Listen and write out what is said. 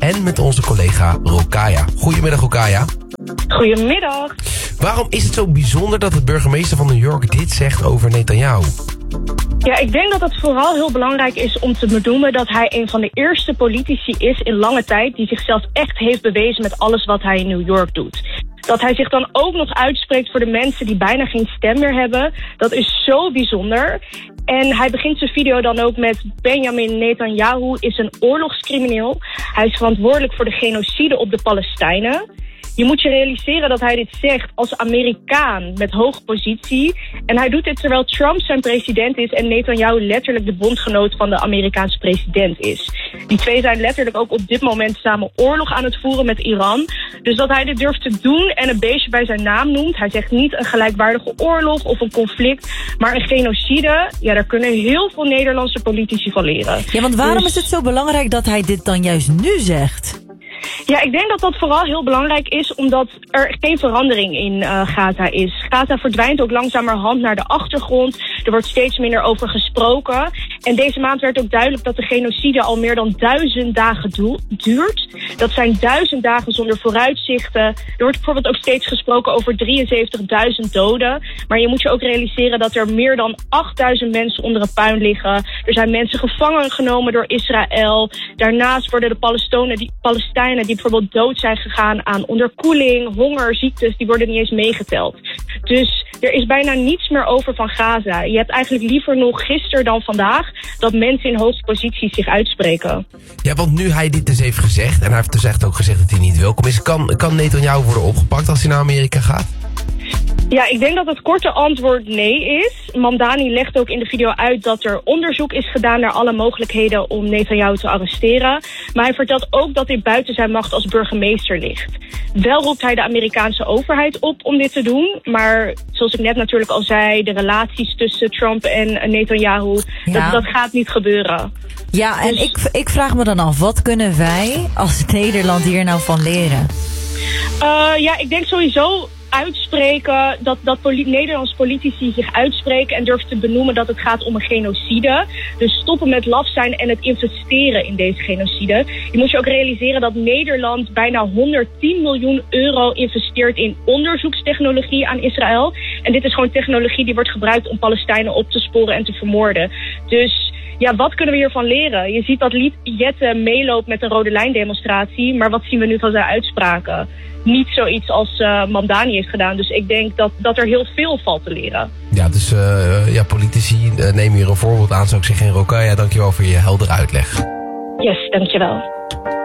en met onze collega Rokaya. Goedemiddag Rokaya. Goedemiddag. Waarom is het zo bijzonder dat de burgemeester van New York dit zegt over Netanyahu? Ja, ik denk dat het vooral heel belangrijk is om te benoemen dat hij een van de eerste politici is in lange tijd die zichzelf echt heeft bewezen met alles wat hij in New York doet. Dat hij zich dan ook nog uitspreekt voor de mensen die bijna geen stem meer hebben, dat is zo bijzonder. En hij begint zijn video dan ook met: Benjamin Netanyahu is een oorlogscrimineel. Hij is verantwoordelijk voor de genocide op de Palestijnen. Je moet je realiseren dat hij dit zegt als Amerikaan met hoge positie. En hij doet dit terwijl Trump zijn president is en Netanyahu letterlijk de bondgenoot van de Amerikaanse president is. Die twee zijn letterlijk ook op dit moment samen oorlog aan het voeren met Iran. Dus dat hij dit durft te doen en een beestje bij zijn naam noemt. Hij zegt niet een gelijkwaardige oorlog of een conflict, maar een genocide. Ja, daar kunnen heel veel Nederlandse politici van leren. Ja, want waarom is het zo belangrijk dat hij dit dan juist nu zegt? Ja, ik denk dat dat vooral heel belangrijk is omdat er geen verandering in Gaza is. Gaza verdwijnt ook langzamerhand naar de achtergrond. Er wordt steeds minder over gesproken. En deze maand werd ook duidelijk dat de genocide al meer dan 1000 dagen duurt. Dat zijn 1000 dagen zonder vooruitzichten. Er wordt bijvoorbeeld ook steeds gesproken over 73.000 doden. Maar je moet je ook realiseren dat er meer dan 8000 mensen onder een puin liggen. Er zijn mensen gevangen genomen door Israël. Daarnaast worden de Palestijnen die bijvoorbeeld dood zijn gegaan aan onderkoeling, honger, ziektes, die worden niet eens meegeteld. Dus er is bijna niets meer over van Gaza. Je hebt eigenlijk liever nog gisteren dan vandaag dat mensen in hoge posities zich uitspreken. Ja, want nu hij dit dus heeft gezegd, en hij heeft dus echt ook gezegd dat hij niet welkom is, kan Netanyahu worden opgepakt als hij naar Amerika gaat? Ja, ik denk dat het korte antwoord nee is. Mamdani legt ook in de video uit dat er onderzoek is gedaan naar alle mogelijkheden om Netanyahu te arresteren. Maar hij vertelt ook dat dit buiten zijn macht als burgemeester ligt. Wel roept hij de Amerikaanse overheid op om dit te doen. Maar zoals ik net natuurlijk al zei, de relaties tussen Trump en Netanyahu, dat gaat niet gebeuren. Ja, en ik vraag me dan af, wat kunnen wij als Nederland hier nou van leren? Ja, ik denk sowieso uitspreken, dat Nederlandse politici zich uitspreken en durven te benoemen dat het gaat om een genocide. Dus stoppen met laf zijn en het investeren in deze genocide. Je moet je ook realiseren dat Nederland bijna 110 miljoen euro investeert in onderzoekstechnologie aan Israël. En dit is gewoon technologie die wordt gebruikt om Palestijnen op te sporen en te vermoorden. Dus ja, wat kunnen we hiervan leren? Je ziet dat Jette meeloopt met een rode lijn demonstratie, maar wat zien we nu van zijn uitspraken? Niet zoiets als Mamdani heeft gedaan. Dus ik denk dat er heel veel valt te leren. Ja, dus politici neem hier een voorbeeld aan, zou ik zeggen. En Rokaya, dankjewel voor je heldere uitleg. Yes, dankjewel.